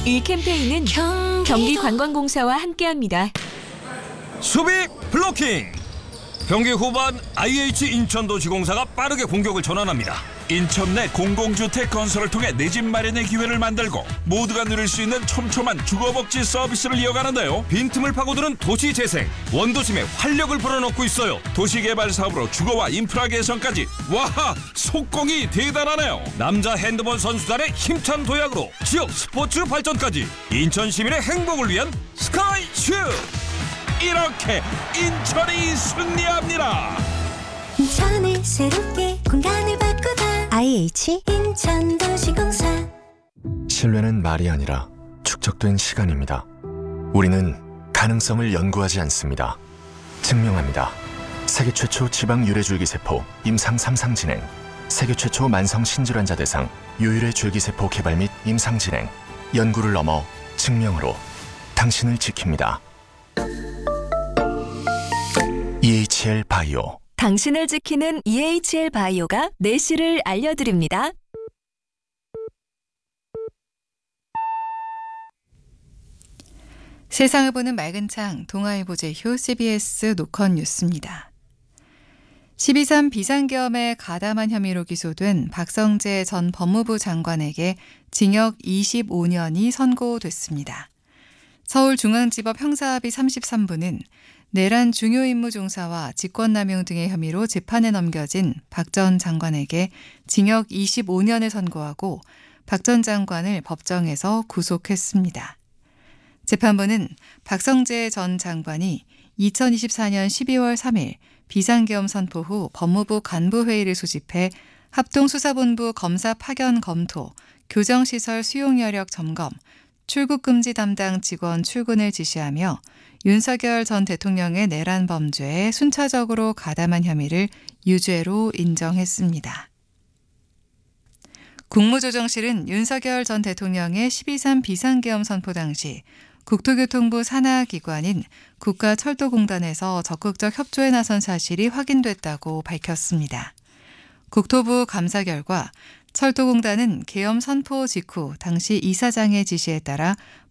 이 캠페인은 경기관광공사와 함께합니다. 수비 블로킹. 경기 후반 IH 인천도시공사가 빠르게 공격을 전환합니다. 인천 내 공공주택 건설을 통해 내 집 마련의 기회를 만들고 모두가 누릴 수 있는 촘촘한 주거복지 서비스를 이어가는데요. 빈틈을 파고드는 도시재생, 원도심에 활력을 불어넣고 있어요. 도시개발 사업으로 주거와 인프라 개선까지. 와, 속공이 대단하네요. 남자 핸드볼 선수단의 힘찬 도약으로 지역 스포츠 발전까지. 인천 시민의 행복을 위한 스카이슈. 이렇게 인천이 승리합니다. 인천을 새롭게 공간을 바꾸다 IH 인천도시공사. 신뢰는 말이 아니라 축적된 시간입니다. 우리는 가능성을 연구하지 않습니다. 증명합니다. 세계 최초 지방 유래줄기세포 임상 3상 진행, 세계 최초 만성 신질환자 대상 유일의 줄기세포 개발 및 임상 진행, 연구를 넘어 증명으로 당신을 지킵니다. EHL 바이오. 당신을 지키는 EHL 바이오가 내실을 알려드립니다. 세상을 보는 맑은 창, 동아일보 제휴 CBS 노컷 뉴스입니다. 12.3 비상계엄에 가담한 혐의로 기소된 박성재 전 법무부 장관에게 징역 25년이 선고됐습니다. 서울중앙지법 형사합의 33부는 내란 중요임무종사와 직권남용 등의 혐의로 재판에 넘겨진 박 전 장관에게 징역 25년을 선고하고 박 전 장관을 법정에서 구속했습니다. 재판부는 박성재 전 장관이 2024년 12월 3일 비상계엄 선포 후 법무부 간부회의를 소집해 합동수사본부 검사 파견 검토, 교정시설 수용여력 점검, 출국금지 담당 직원 출근을 지시하며 윤석열 전 대통령의 내란 범죄에 순차적으로 가담한 혐의를 유죄로 인정했습니다. 국무조정실은 윤석열 전 대통령의 12.3 비상계엄 선포 당시 국토교통부 산하기관인 국가철도공단에서 적극적 협조에 나선 사실이 확인됐다고 밝혔습니다. 국토부 감사 결과 철도공단은 계엄 선포 직후 당시 이사장의 지시에 따라